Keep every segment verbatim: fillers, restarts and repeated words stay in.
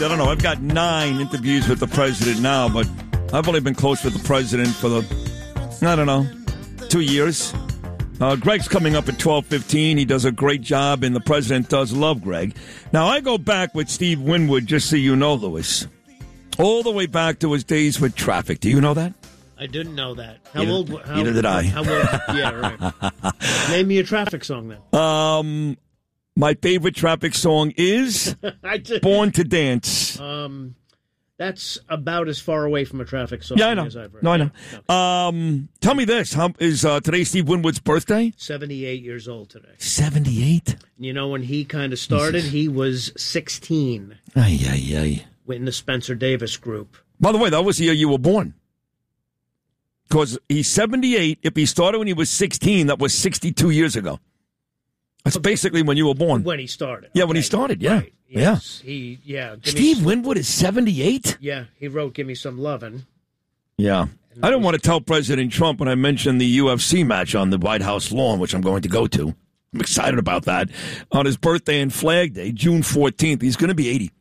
I don't know. I've got nine interviews with the president now, but I've only been close with the president for the, I don't know, two years. Uh, Greg's coming up at twelve fifteen. He does a great job, and the president does love Greg. Now, I go back with Steve Winwood, just so you know, Louis, all the way back to his days with Traffic. Do you know that? I didn't know that. How Neither, old? How, neither did I. How old? Yeah, right. Name me a Traffic song then. Um, my favorite Traffic song is "Born to Dance." Um, that's about as far away from a Traffic song yeah, I know. as I've heard. No, I know. Yeah, no. Um, tell me this: How is uh, today Steve Winwood's birthday? Seventy-eight years old today. Seventy-eight. You know, when he kind of started, he was sixteen. Ay, ay, ay. In the Spencer Davis group. By the way, that was the year you were born. Because he's seventy-eight. If he started when he was sixteen, that was sixty-two years ago. That's basically when you were born. When he started. Yeah, okay. when he started, yeah. Right. Yes. Yeah. He, yeah. Steve me, Winwood is seventy-eight? Yeah, he wrote Give Me Some Lovin'. Yeah. I didn't want to tell President Trump when I mentioned the U F C match on the White House lawn, which I'm going to go to. I'm excited about that. On his birthday and Flag Day, June fourteenth, he's going to be eighty.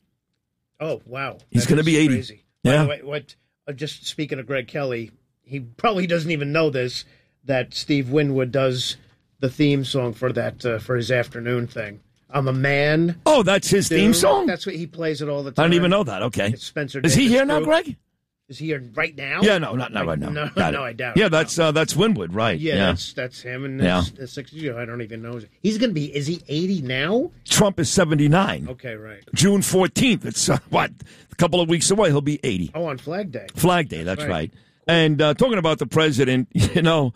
Oh, wow. He's going to be eighty. Crazy. Yeah. By the way, what, uh, just speaking of Greg Kelly, he probably doesn't even know this, that Steve Winwood does the theme song for that uh, for his afternoon thing. I'm a man. Oh, that's his dude. theme song? That's what he plays it all the time. I didn't even know that. Okay. It's Spencer Is Davis he here now, group. Greg? Is he here right now? Yeah, no, not, not right now. No, Got no, it. I doubt Yeah, it. that's uh, that's Winwood, right. Yeah, yeah. that's that's him. And yeah. that's, that's sixty. I don't even know. He's going to be, is he eighty now? Trump is seventy-nine. Okay, right. June fourteenth. It's, uh, what, a couple of weeks away. He'll be eighty. Oh, on Flag Day. Flag Day, that's right. Right. And uh, talking about the president, you know,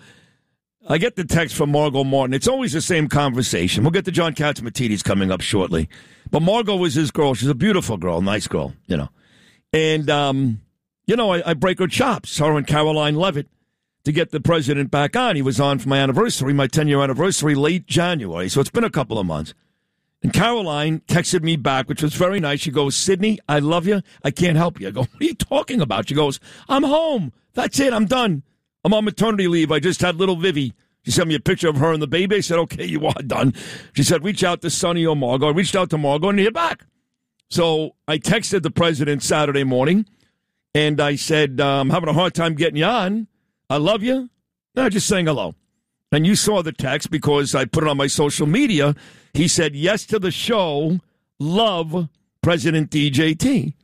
I get the text from Margot Martin. It's always the same conversation. We'll get to John Catsimatidis coming up shortly. But Margot was his girl. She's a beautiful girl, nice girl, you know. And, um, you know, I, I break her chops, her and Caroline Levitt, to get the president back on. He was on for my anniversary, my ten-year anniversary, late January. So it's been a couple of months. And Caroline texted me back, which was very nice. She goes, Sydney, I love you. I can't help you. I go, what are you talking about? She goes, I'm home. That's it. I'm done. I'm on maternity leave. I just had little Vivi. She sent me a picture of her and the baby. I said, okay, you are done. She said, reach out to Sonny or Margot. I reached out to Margot and hear back. So I texted the president Saturday morning, and I said, uh, I'm having a hard time getting you on. I love you. No, just saying hello. And you saw the text because I put it on my social media. He said, yes to the show. Love President D J T.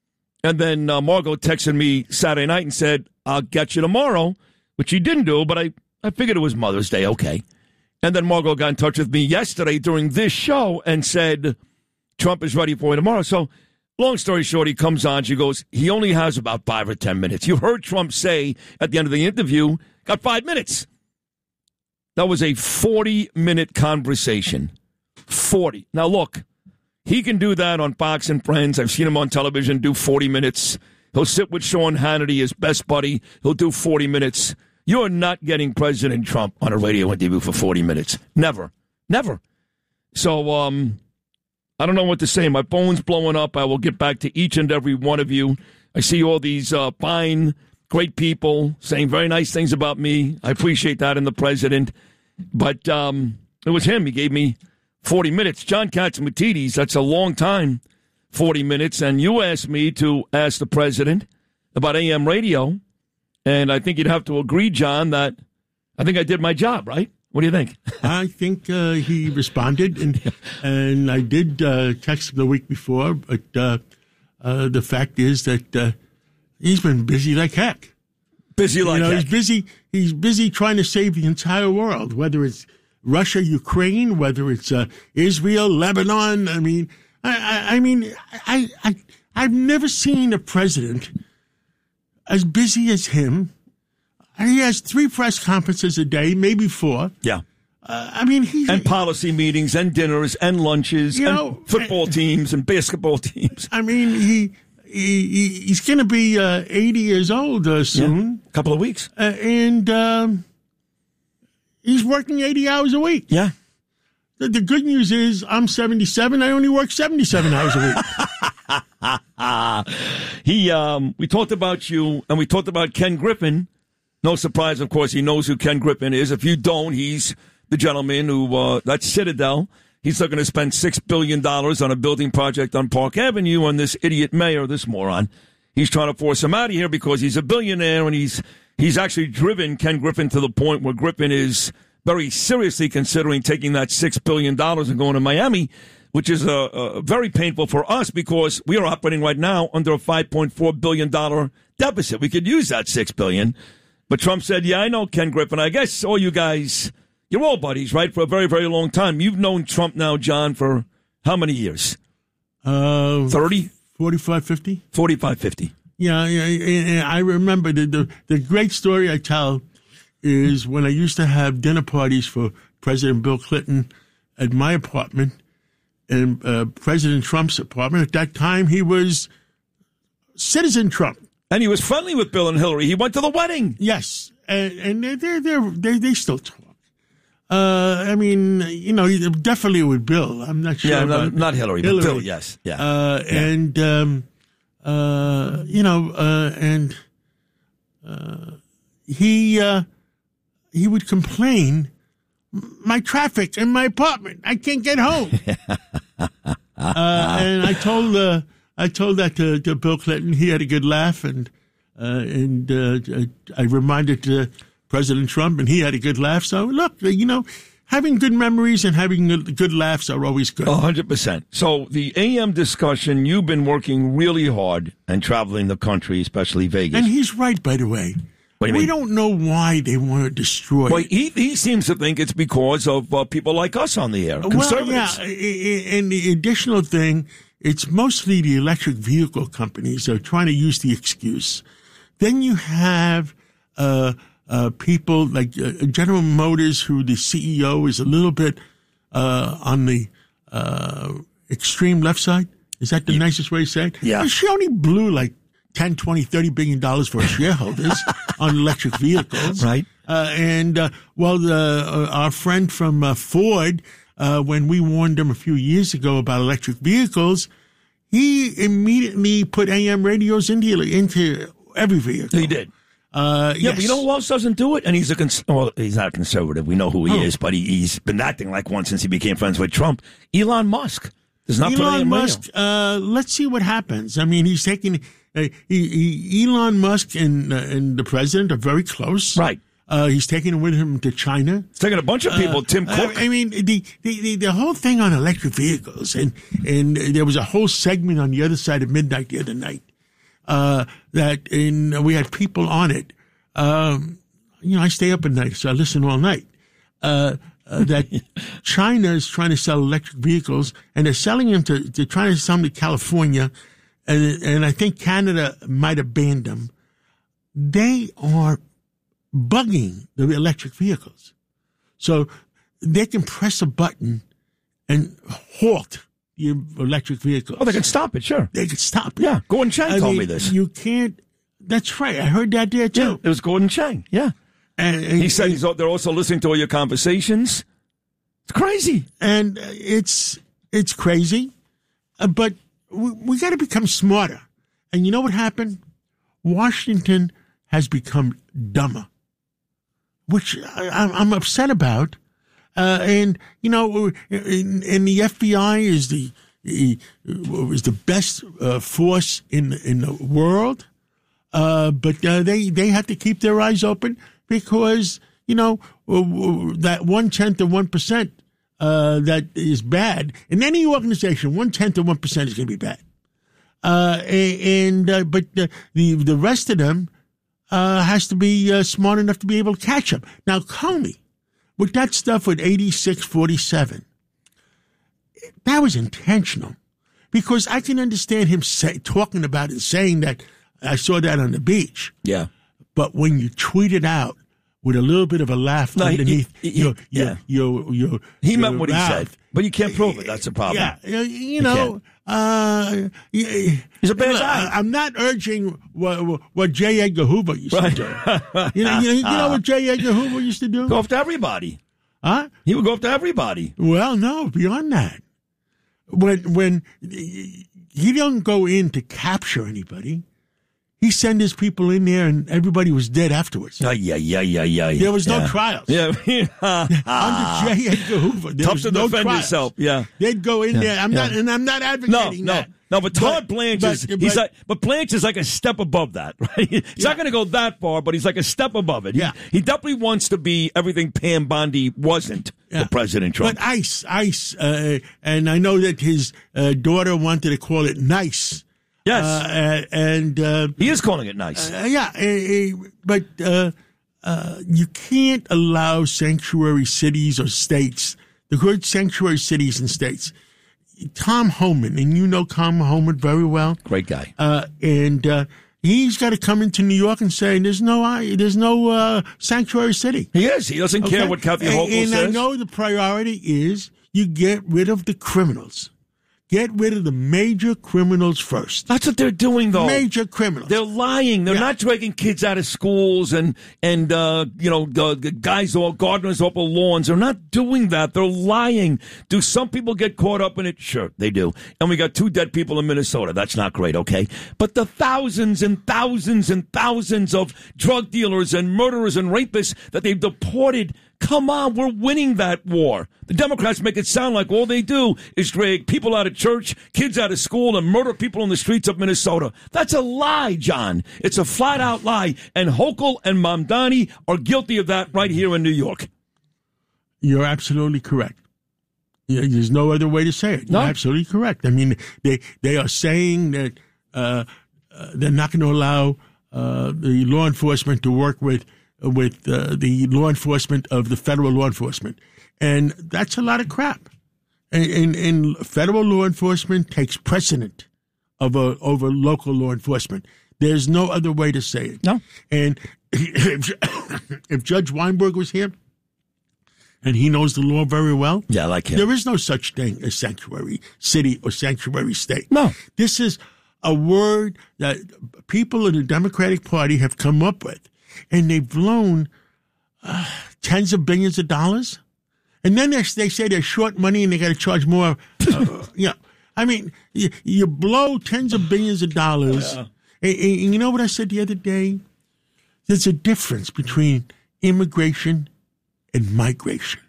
And then uh, Margot texted me Saturday night and said, I'll get you tomorrow, which he didn't do, but I, I figured it was Mother's Day, okay. And then Margot got in touch with me yesterday during this show and said, Trump is ready for you tomorrow. So, long story short, he comes on. She goes, he only has about five or ten minutes. You heard Trump say at the end of the interview, got five minutes. That was a forty-minute conversation. forty. Now, look, he can do that on Fox and Friends. I've seen him on television do forty minutes. He'll sit with Sean Hannity, his best buddy. He'll do forty minutes. You're not getting President Trump on a radio interview for forty minutes. Never. Never. So, um, I don't know what to say. My phone's blowing up. I will get back to each and every one of you. I see all these uh, fine, great people saying very nice things about me. I appreciate that in the president. But um, it was him. He gave me forty minutes. John Catsimatidis, that's a long time, forty minutes. And you asked me to ask the president about A M radio. And I think you'd have to agree, John, that I think I did my job, right? What do you think? I think uh, he responded, and and I did uh, text him the week before, but uh, uh, the fact is that uh, he's been busy like heck. Busy like you know, heck. He's busy. He's busy trying to save the entire world, whether it's Russia, Ukraine, whether it's uh, Israel, Lebanon. I mean, I, I, I mean, I, I, I've never seen a president as busy as him. He has three press conferences a day, maybe four. Yeah. Uh, I mean, he's... And policy meetings and dinners and lunches you and know, football teams and basketball teams. I mean, he, he he's going to be uh, eighty years old uh, soon. Yeah. A couple of weeks. Uh, and um, he's working eighty hours a week. Yeah. The, the good news is I'm seventy-seven. I only work seventy-seven hours a week. he, um, we talked about you, and we talked about Ken Griffin. No surprise, of course, he knows who Ken Griffin is. If you don't, he's the gentleman who, uh, that's Citadel. He's looking to spend six billion dollars on a building project on Park Avenue, and this idiot mayor, this moron, he's trying to force him out of here because he's a billionaire, and he's he's actually driven Ken Griffin to the point where Griffin is very seriously considering taking that six billion dollars and going to Miami, which is uh, uh, very painful for us because we are operating right now under a five point four billion dollars deficit. We could use that six billion dollars. But Trump said, yeah, I know Ken Griffin. I guess all you guys, you're all buddies, right, for a very, very long time. You've known Trump now, John, for how many years? Uh, thirty? forty-five, fifty? forty-five, fifty. Yeah, yeah, yeah, I remember the, the the great story I tell is when I used to have dinner parties for President Bill Clinton at my apartment and uh, President Trump's apartment. At that time, he was Citizen Trump. And he was friendly with Bill and Hillary. He went to the wedding. Yes, and, and they they they they still talk. Uh, I mean, you know, definitely with Bill. I'm not sure. Yeah, about not, not Hillary, Hillary, but Bill. Yes, yeah. Uh, yeah. And um, uh, you know, uh, and uh, he uh, he would complain, my traffic in my apartment. I can't get home. uh, and I told. Uh, I told that to, to Bill Clinton. He had a good laugh, and uh, and uh, I reminded uh, President Trump, and he had a good laugh. So look, you know, having good memories and having good laughs are always good. A hundred percent. So the A M discussion, you've been working really hard and traveling the country, especially Vegas. And he's right, by the way. What do you we mean? don't know why they want to destroy well, it. He, he seems to think it's because of uh, people like us on the air, conservatives. Well, yeah, and the additional thing, it's mostly the electric vehicle companies that are trying to use the excuse. Then you have uh, uh, people like uh, General Motors, who the C E O is a little bit uh, on the uh, extreme left side. Is that the yeah. nicest way to say it? Yeah. But she only blew like ten, twenty, thirty billion dollars for her shareholders on electric vehicles. Right. Uh, and, uh, well, uh, our friend from uh, Ford, Uh, when we warned him a few years ago about electric vehicles, he immediately put A M radios into, into every vehicle. He did. Uh, yeah, yes. but you know who else doesn't do it? And he's a cons- well, he's not a conservative. We know who he oh. is, but he, he's been acting like one since he became friends with Trump. Elon Musk does not Elon put A M Musk. Uh, let's see what happens. I mean, he's taking uh, he, he, Elon Musk and uh, and the president are very close. Right. Uh, he's taking it with him to China. He's taking a bunch of people. Uh, Tim Cook. I, I mean, the, the, the, the whole thing on electric vehicles, and, and there was a whole segment on the other side of midnight the other night, uh, that in, we had people on it. Um, you know, I stay up at night, so I listen all night. Uh, uh, that China is trying to sell electric vehicles, and they're selling them to, they're trying to sell them to California, and, and I think Canada might have banned them. They are bugging the electric vehicles. So they can press a button and halt the electric vehicles. Oh, they can stop it, sure. They can stop it. Yeah, Gordon Chang I told mean, me this. You can't, that's right. I heard that there too. Yeah, it was Gordon Chang, yeah. And, and he said he's, they're also listening to all your conversations. It's crazy. And it's, it's crazy, uh, but we, we got to become smarter. And you know what happened? Washington has become dumber, which I, I'm upset about. Uh, and, you know, and, and the F B I is the is the best uh, force in in the world. Uh, but uh, they, they have to keep their eyes open because, you know, that one-tenth of one percent uh, that is bad. In any organization, one-tenth of one percent is going to be bad. Uh, and uh, but the, the the rest of them uh, has to be uh, smart enough to be able to catch them. Now, Comey, with that stuff with eighty-six forty-seven, that was intentional, because I can understand him say, talking about it, saying that I saw that on the beach. Yeah, but when you tweet it out with a little bit of a laugh no, underneath, he, he, your, yeah. your, your, your, he your meant what mouth, he said, but you can't prove it. That's the problem. Yeah, you know. Uh, He's a bad look, guy. I'm not urging what, what J. Edgar Hoover used right. to do. You know, you, you know what J. Edgar Hoover used to do? Go after everybody. Huh? He would go after everybody. Well, no, beyond that. When when he don't go in to capture anybody, He sent his people in there, and everybody was dead afterwards. Yeah, yeah, yeah, yeah, yeah. There was no yeah. trials. Yeah. Under J. Edgar Hoover, there Tough was to no defend trials. yourself. Yeah. They'd go in yeah. there. I'm yeah. not, and I'm not No, advocating no, that. no. But Todd but, Blanche but, is but, he's like, but Blanche is like a step above that, right? He's yeah. not going to go that far, but he's like a step above it. He, yeah. he definitely wants to be everything Pam Bondi wasn't yeah. for President Trump. But ICE, ICE, uh, and I know that his uh, daughter wanted to call it NICE. Yes, uh, and uh, he is calling it nice. Uh, yeah, uh, uh, but uh, uh, you can't allow sanctuary cities or states, the good sanctuary cities and states. Tom Homan, and you know Tom Homan very well, Great guy, uh, and uh, he's got to come into New York and say there's no, there's no uh, sanctuary city. he is. He doesn't Okay? care what Kathy and, Hochul and says. I know the priority is you get rid of the criminals. Get rid of the major criminals first. That's what they're doing, though. Major criminals. They're lying. They're Yeah. not dragging kids out of schools and and uh, you know uh, guys or gardeners off of lawns. They're not doing that. They're lying. Do some people get caught up in it? Sure, they do. And we got two dead people in Minnesota. That's not great, okay? But the thousands and thousands and thousands of drug dealers and murderers and rapists that they've deported. Come on, we're winning that war. The Democrats make it sound like all they do is drag people out of church, kids out of school, and murder people in the streets of Minnesota. That's a lie, John. It's a flat-out lie. And Hochul and Mamdani are guilty of that right here in New York. You're absolutely correct. Yeah, there's no other way to say it. You're No. absolutely correct. I mean, they they are saying that uh, uh, they're not going to allow uh, the law enforcement to work with with uh, the law enforcement of the federal law enforcement, and that's a lot of crap. And, and, and federal law enforcement takes precedent over over local law enforcement. There's no other way to say it. No. And if, if Judge Weinberg was here, and he knows the law very well. Yeah, I like him. There is no such thing as sanctuary city or sanctuary state. No. This is a word that people in the Democratic Party have come up with, and they've blown uh, tens of billions of dollars. And then they, they say they're short money and they got to charge more. Uh, you know, I mean, you, you blow tens of billions of dollars. Yeah. And, and you know what I said the other day? There's a difference between immigration and migration.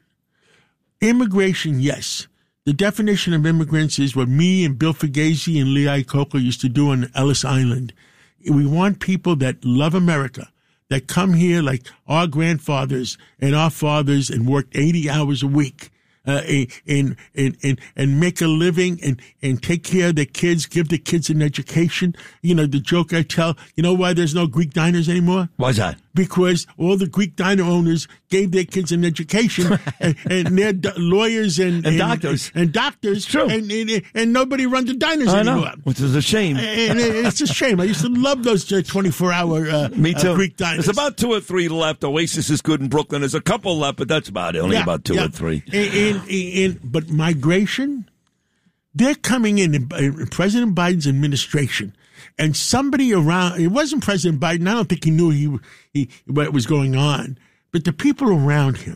Immigration, yes. The definition of immigrants is what me and Bill Fugazi and Lee Iacocca used to do on Ellis Island. We want people that love America, that come here like our grandfathers and our fathers and worked eighty hours a week. Uh, and, and, and, and make a living and, and take care of their kids, give the kids an education. You know, the joke I tell, you know why there's no Greek diners anymore? Why's that? Because all the Greek diner owners gave their kids an education and, and they're do- lawyers and, And doctors. And, doctors. True. And, and, and nobody runs the diners I anymore. know, which is a shame. And it's a shame. I used to love those twenty-four hour uh, Me too. uh, Greek diners. There's about two or three left. Oasis is good in Brooklyn. There's a couple left, but that's about it. Only Yeah, about two yeah. or three. And, and, and, but migration, they're coming in, in in President Biden's administration, and somebody around, it wasn't President Biden, I don't think he knew he, he what was going on, but the people around him,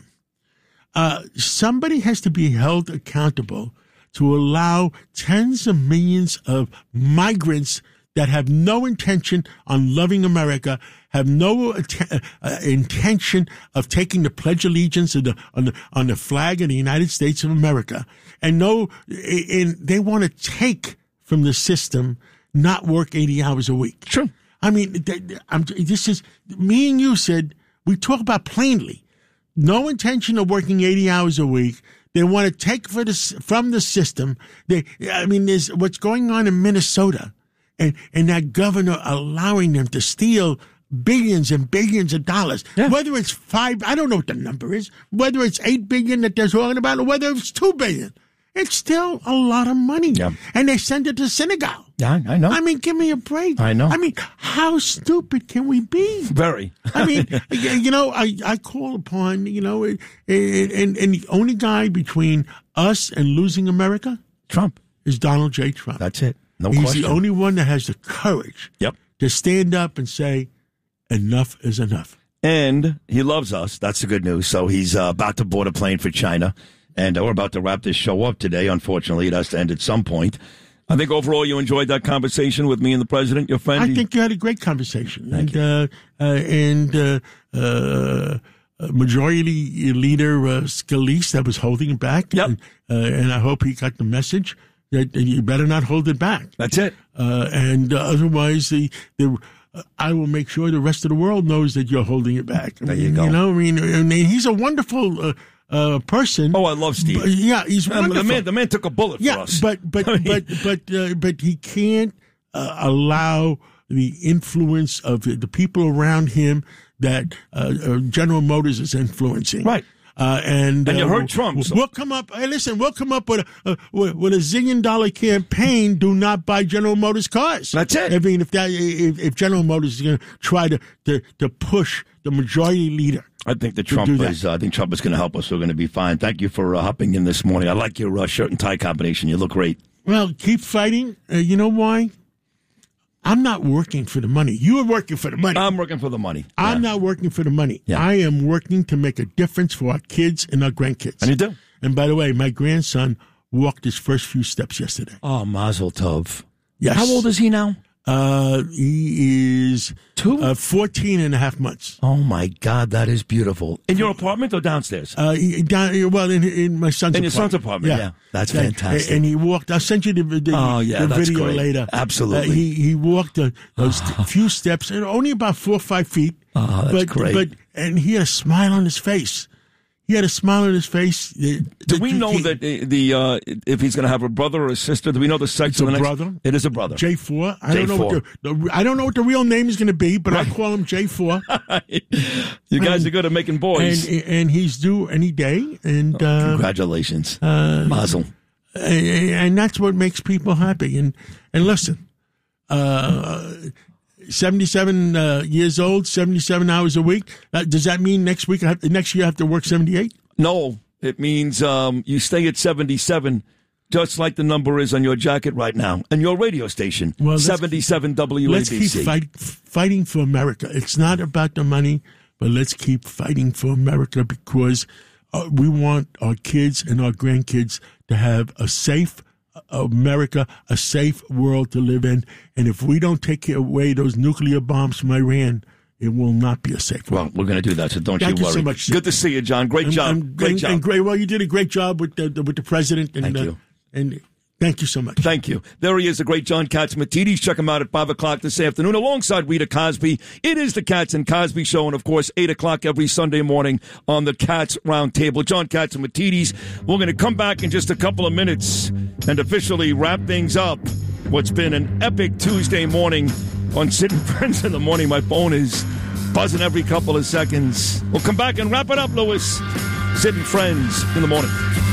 uh, somebody has to be held accountable to allow tens of millions of migrants that have no intention on loving America, have no att- uh, intention of taking the Pledge of Allegiance of the, on the on the flag of the United States of America, and no, and they want to take from the system, not work eighty hours a week. True. I mean, th- th- I'm, this is me and you said we talk about plainly, no intention of working eighty hours a week. They want to take for the, from the system. They, I mean, there's what's going on in Minnesota. And, and that governor allowing them to steal billions and billions of dollars. Yeah. Whether it's five, I don't know what the number is, whether it's eight billion that they're talking about or whether it's two billion. It's still a lot of money. Yeah. And they send it to Senegal. Yeah, I know. I mean, give me a break. I know. I mean, how stupid can we be? Very. I mean, you know, I, I call upon, you know, and, and, and the only guy between us and losing America Trump. is Donald J. Trump. That's it. No He's question. the only one that has the courage Yep. to stand up and say, enough is enough. And he loves us. That's the good news. So he's uh, about to board a plane for China. And uh, we're about to wrap this show up today. Unfortunately, it has to end at some point. I think overall you enjoyed that conversation with me and the president, your friend. I think you had a great conversation. Thank and, you. Uh, uh, and uh, uh, Majority Leader uh, Scalise that was holding it back. Yep. And, uh, and I hope he got the message that you better not hold it back. That's it. Uh, and uh, otherwise, the, the uh, I will make sure the rest of the world knows that you're holding it back. I There mean, you go. You know, I mean, I mean he's a wonderful uh, uh, person. Oh, I love Steve. But, yeah, he's Um, wonderful. the man, the man took a bullet yeah, for us. but but I mean- but but uh, but he can't uh, allow the influence of the people around him that uh, uh, General Motors is influencing. Right. Uh, and And you uh, heard we'll- Trump, so- We'll come up. Hey, listen, we'll come up with a, uh, with, with a zillion dollar campaign. Do not buy General Motors cars. That's it. I mean, if that if, if General Motors is going to try to, to to push the majority leader. I think that to Trump do that. is. Uh, I think Trump is going to help us. We're going to be fine. Thank you for uh, hopping in this morning. I like your uh, shirt and tie combination. You look great. Well, keep fighting. Uh, you know why? I'm not working for the money. You are working for the money. I'm working for the money. I'm Yeah. not working for the money. Yeah. I am working to make a difference for our kids and our grandkids. And you do. And by the way, my grandson walked his first few steps yesterday. Oh, Mazel Tov. Yes. How old is he now? Uh, he is Two? uh, fourteen and a half months. Oh, my God. That is beautiful. In your apartment or downstairs? Uh, he, down, well, in, in my son's In your apartment. son's apartment, yeah. That's And- fantastic. And he walked. I'll send you the, the, Oh, yeah, the that's video great. later. Absolutely. Uh, he he walked a, those few steps, and only about four or five feet. Oh, that's but, great. But and he had a smile on his face. He had a smile on his face. Do we know that the, the uh, if he's going to have a brother or a sister? Do we know the sex It's of the a next? brother. It is a brother. J four. I don't know what the, the I don't know what the real name is going to be, but I call him J four. You guys And- are good at making boys. And and he's due any day, and uh, Congratulations, uh, Mazel. and, and that's what makes people happy. And and listen, uh, seventy-seven uh, years old, seventy-seven hours a week. Uh, does that mean next week, I have, next year, I have to work seventy-eight? No, it means um, you stay at seventy-seven, just like the number is on your jacket right now, and your radio station, Well, let's- seventy-seven W A B C. Let's keep fight, fighting for America. It's not about the money, but let's keep fighting for America because uh, we want our kids and our grandkids to have a safe America, a safe world to live in. And if we don't take away those nuclear bombs from Iran, it will not be a safe world. Well, we're going to do that, so don't Thank you you worry. so much, sir. Good to see you, John. Great And- job. and- Great and- job. And great. Well, you did a great job with the, with the president. And, Thank uh, you. And thank you so much. Thank you. There he is, the great John Catsimatidis. Check him out at five o'clock this afternoon alongside Rita Cosby. It is the Cats and Cosby Show, and, of course, eight o'clock every Sunday morning on the Cats Roundtable. John Catsimatidis. We're going to come back in just a couple of minutes and officially wrap things up. What's been an epic Tuesday morning on Sid and Friends in the Morning. My phone is buzzing every couple of seconds. We'll come back and wrap it up, Lewis. Sid and Friends in the Morning.